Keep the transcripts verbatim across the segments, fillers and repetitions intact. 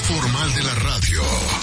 formal de la radio.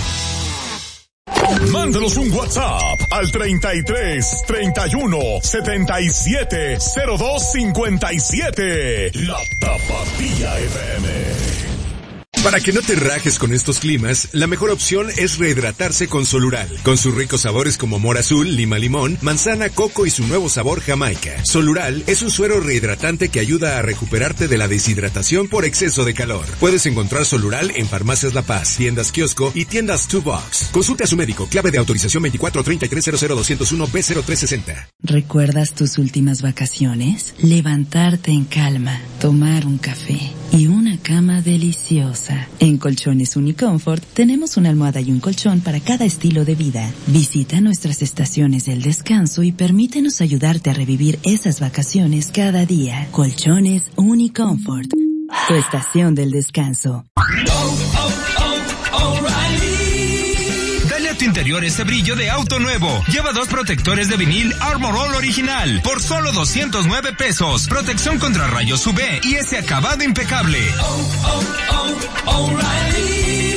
Mándanos un WhatsApp al treinta y tres, treinta y uno, setenta y siete, cero dos cincuenta y siete. La Tapatía F M. Para que no te rajes con estos climas, la mejor opción es rehidratarse con Solural. Con sus ricos sabores como mora azul, lima limón, manzana, coco y su nuevo sabor Jamaica. Solural es un suero rehidratante que ayuda a recuperarte de la deshidratación por exceso de calor. Puedes encontrar Solural en Farmacias La Paz, tiendas kiosco y tiendas Two Box. Consulte a su médico. Clave de autorización veinticuatro treinta y tres cero cero doscientos uno B cero tres sesenta. ¿Recuerdas tus últimas vacaciones? Levantarte en calma, tomar un café y una cama deliciosa. En Colchones Unicomfort tenemos una almohada y un colchón para cada estilo de vida. Visita nuestras estaciones del descanso y permítenos ayudarte a revivir esas vacaciones cada día. Colchones Unicomfort, tu estación del descanso. Oh, oh, oh, O'Reilly. Dale a tu interior ese brillo de auto nuevo. Lleva dos protectores de vinil Armor All original por solo doscientos nueve pesos. Protección contra rayos U V y ese acabado impecable. Oh, oh, oh, O'Reilly.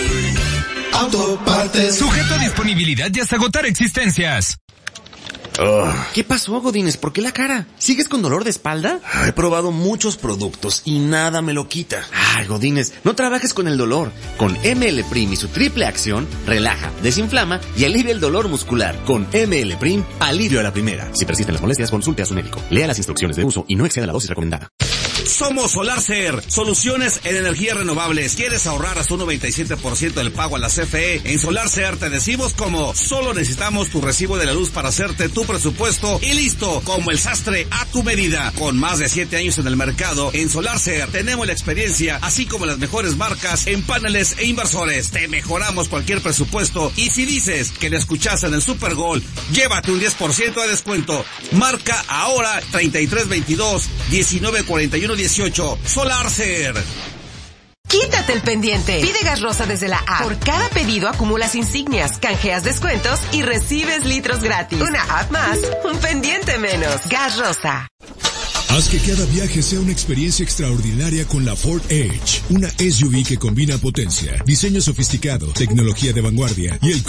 Autopartes. Sujeto a disponibilidad y hasta agotar existencias. Oh. ¿Qué pasó, Godínez? ¿Por qué la cara? ¿Sigues con dolor de espalda? He probado muchos productos y nada me lo quita. Ay, Godínez, no trabajes con el dolor. Con M L Prim y su triple acción, relaja, desinflama y alivia el dolor muscular. Con M L Prim, alivio a la primera. Si persisten las molestias, consulte a su médico. Lea las instrucciones de uso y no exceda la dosis recomendada. Somos SolarCer, soluciones en energías renovables. ¿Quieres ahorrar hasta un noventa y siete por ciento del pago a la C F E? En SolarCer te decimos cómo. Solo necesitamos tu recibo de la luz para hacerte tu presupuesto y listo, como el sastre a tu medida. Con más de siete años en el mercado, en SolarCer tenemos la experiencia, así como las mejores marcas en paneles e inversores. Te mejoramos cualquier presupuesto y si dices que le escuchaste en el Super Bowl, llévate un diez por ciento de descuento. Marca ahora treinta y tres veintidós, diecinueve cuarenta y uno dieciocho. SolarCer. Quítate el pendiente. Pide gas rosa desde la app. Por cada pedido acumulas insignias, canjeas descuentos y recibes litros gratis. Una app más, un pendiente menos. Gas rosa. Haz que cada viaje sea una experiencia extraordinaria con la Ford Edge, una S U V que combina potencia, diseño sofisticado, tecnología de vanguardia y el